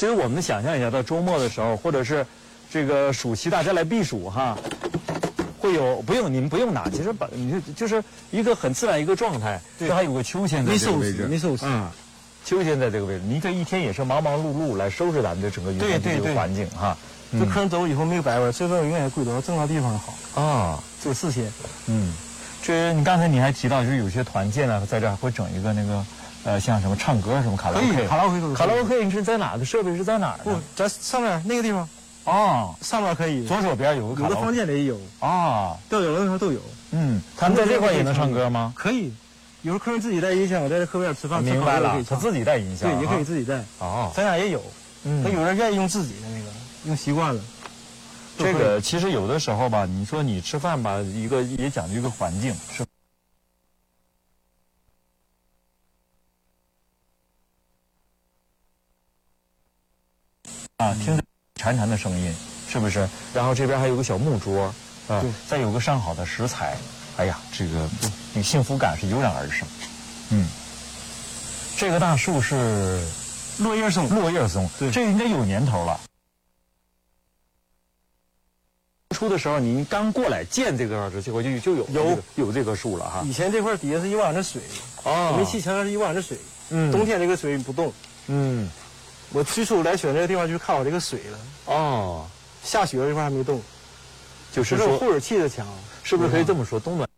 其实我们想象一下，到周末的时候，或者是这个暑期大家来避暑哈，会有你们不用拿，其实你就是一个很自然一个状态。这还有个秋千在这个位置， 没收拾。 秋千在这个位置，您这一天也是忙忙碌碌来收拾咱们的整个云南这个环境哈。 这客人走了以后没有白玩，这份永远归都正到地方好啊， 就4000。 这你刚才你还提到，就是有些团建呢，在这儿会整一个那个像什么唱歌什么卡拉 OK， 卡拉 OK 都卡拉 OK 你是在哪的设备是在哪儿呢？ 在上面那个地方。上面可以， 左手边有个卡拉 OK， 有的房间里也有都有，那块都有。 他们在这块也能唱歌吗？ 可以，有时候客人自己带音响，在这客边吃饭。 明白了，他自己带音响， 对，也可以自己带。咱家也有。他有人愿意用自己的那个，用习惯了。 这个其实有的时候吧，你说你吃饭吧，一个也讲究一个环境是。听着潺潺的声音，是不是？然后这边还有个小木桌，再有个上好的食材，哎呀，这个幸福感是油然而生。这个大树是落叶松， 对，这个应该有年头了。初的时候，您刚过来建这个这块就有这棵树了哈。 以前这块底下是一碗的水，煤气墙是一碗的水，冬天这个水不动，我最初来选这个地方就看好这个水了。下雪这块还没动， 就是说护水气的墙， 是不是可以这么说？冬暖。